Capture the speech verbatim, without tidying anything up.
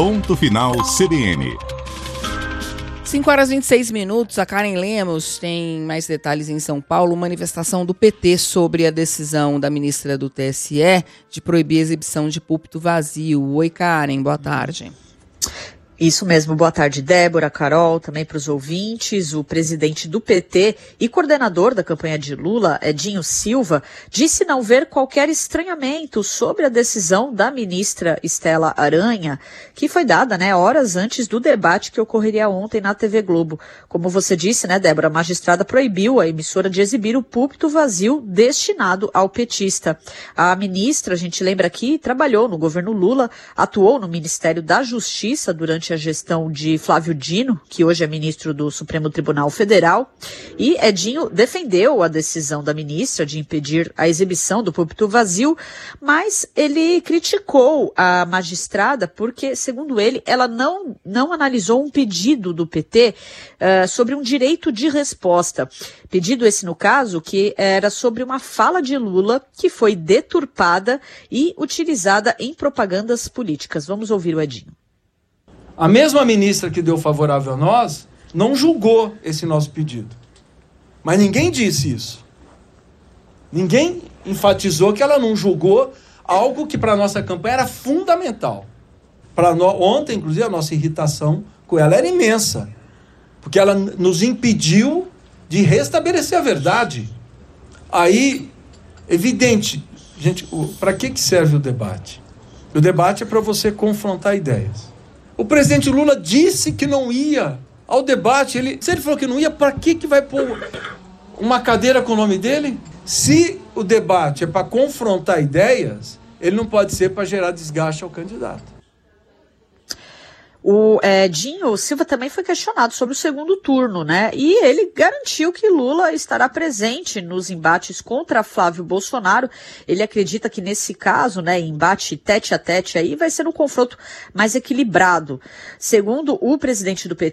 Ponto Final C B N. cinco horas e vinte e seis minutos, a Karen Lemos tem mais detalhes em São Paulo, manifestação do P T sobre a decisão da ministra do T S E de proibir a exibição de púlpito vazio. Oi, Karen, boa tarde. Isso mesmo, boa tarde, Débora, Carol, também para os ouvintes. O presidente do P T e coordenador da campanha de Lula, Edinho Silva, disse não ver qualquer estranhamento sobre a decisão da ministra Estela Aranha, que foi dada, né, horas antes do debate que ocorreria ontem na T V Globo. Como você disse, né, Débora, a magistrada proibiu a emissora de exibir o púlpito vazio destinado ao petista. A ministra, a gente lembra aqui, trabalhou no governo Lula, atuou no Ministério da Justiça durante a gestão de Flávio Dino, que hoje é ministro do Supremo Tribunal Federal, e Edinho defendeu a decisão da ministra de impedir a exibição do púlpito vazio, mas ele criticou a magistrada porque, segundo ele, ela não, não analisou um pedido do P T uh, sobre um direito de resposta. Pedido esse, no caso, que era sobre uma fala de Lula que foi deturpada e utilizada em propagandas políticas. Vamos ouvir o Edinho. A mesma ministra que deu favorável a nós não julgou esse nosso pedido. Mas ninguém disse isso. Ninguém enfatizou que ela não julgou algo que para a nossa campanha era fundamental. Para no... Ontem, inclusive, a nossa irritação com ela era imensa. Porque ela nos impediu de restabelecer a verdade. Aí, evidente, gente, para que serve o debate? O debate é para você confrontar ideias. O presidente Lula disse que não ia ao debate. Ele, se ele falou que não ia, para que, que vai pôr uma cadeira com o nome dele? Se o debate é para confrontar ideias, ele não pode ser para gerar desgaste ao candidato. O Edinho Silva também foi questionado sobre o segundo turno, né? E ele garantiu que Lula estará presente nos embates contra Flávio Bolsonaro. Ele acredita que nesse caso, né, embate tete a tete aí, vai ser um confronto mais equilibrado. Segundo o presidente do P